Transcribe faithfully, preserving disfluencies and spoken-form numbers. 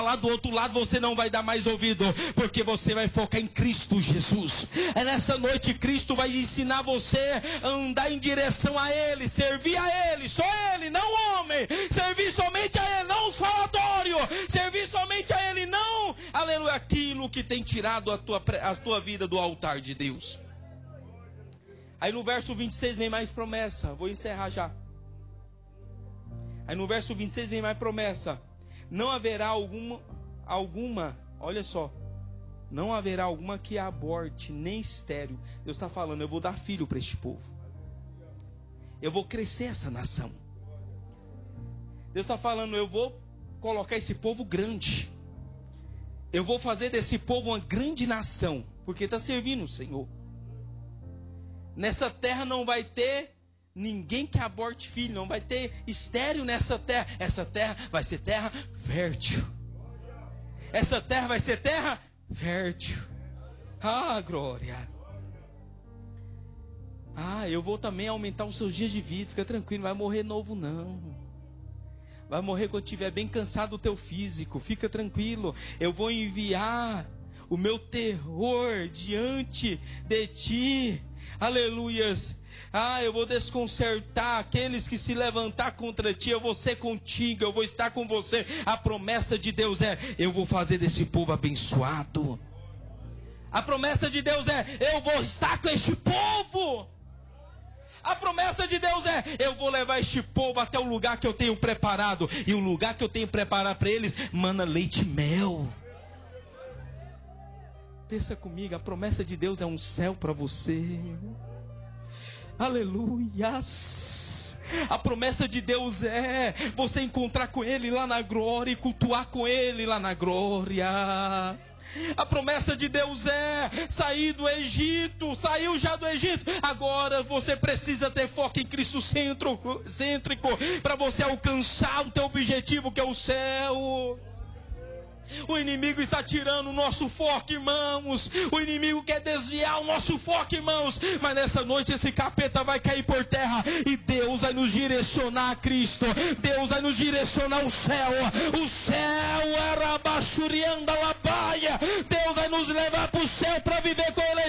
lá do outro lado, você não vai dar mais ouvido, porque você vai focar em Cristo Jesus. É nessa noite Cristo vai ensinar você a andar em direção a Ele, servir a Ele, só Ele, não o homem, servir somente a Ele, não os falatórios, servir somente a Ele, não, aleluia, aquilo que tem tirado a tua, a tua vida do altar de Deus. Aí no verso vinte e seis vem mais promessa, vou encerrar já. Aí no verso vinte e seis vem mais promessa. Não haverá alguma, alguma, olha só, não haverá alguma que aborte, nem estéril. Deus está falando, eu vou dar filho para este povo. Eu vou crescer essa nação. Deus está falando, eu vou colocar esse povo grande. Eu vou fazer desse povo uma grande nação, porque está servindo o Senhor. Nessa terra não vai ter ninguém que aborte filho, não vai ter estéril nessa terra. Essa terra vai ser terra fértil. Essa terra vai ser terra fértil. Ah, glória. Ah, eu vou também aumentar os seus dias de vida. Fica tranquilo, não vai morrer novo não. Vai morrer quando estiver bem cansado do teu físico. Fica tranquilo. Eu vou enviar o meu terror diante de ti. Aleluias. Ah, eu vou desconcertar aqueles que se levantar contra ti. Eu vou ser contigo, eu vou estar com você. A promessa de Deus é, eu vou fazer desse povo abençoado. A promessa de Deus é, eu vou estar com este povo. A promessa de Deus é, eu vou levar este povo até o lugar que eu tenho preparado. E o lugar que eu tenho preparado para eles, mana leite e mel. Pensa comigo, a promessa de Deus é um céu para você. Aleluias. A promessa de Deus é você encontrar com Ele lá na glória e cultuar com Ele lá na glória. A promessa de Deus é sair do Egito. Saiu já do Egito. Agora você precisa ter foco em Cristo cêntrico para você alcançar o teu objetivo, que é o céu. O inimigo está tirando o nosso foco, irmãos. O inimigo quer desviar o nosso foco, irmãos. Mas nessa noite esse capeta vai cair por terra e Deus vai nos direcionar a Cristo. Deus vai nos direcionar ao céu. O céu era bachurianda labaia. Deus vai nos levar para o céu para viver com Ele